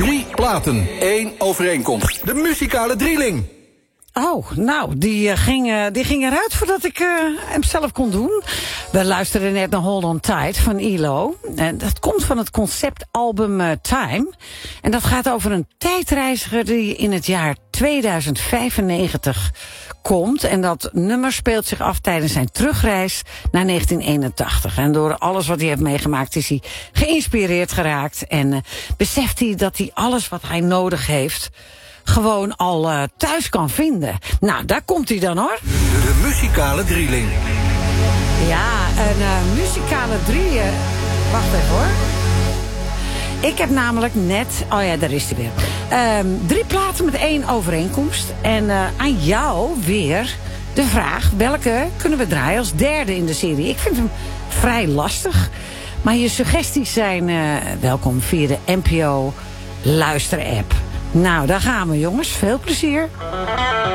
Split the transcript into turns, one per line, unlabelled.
3 platen, 1 overeenkomst. De muzikale drieling.
Oh, nou, die ging eruit voordat ik hem zelf kon doen. We luisterden net naar Hold On Tight van ELO. En dat komt van het conceptalbum Time. En dat gaat over een tijdreiziger die in het jaar 2095 komt. En dat nummer speelt zich af tijdens zijn terugreis naar 1981. En door alles wat hij heeft meegemaakt is hij geïnspireerd geraakt. En beseft hij dat hij alles wat hij nodig heeft gewoon al thuis kan vinden. Nou, daar komt hij dan, hoor.
De muzikale drieling.
Ja, een muzikale drieling. Wacht even, hoor. Ik heb namelijk net... Oh ja, daar is hij weer. 3 platen met 1 overeenkomst. En aan jou weer de vraag... welke kunnen we draaien als derde in de serie? Ik vind hem vrij lastig. Maar je suggesties zijn welkom via de NPO Luister-app. Nou, daar gaan we, jongens. Veel plezier.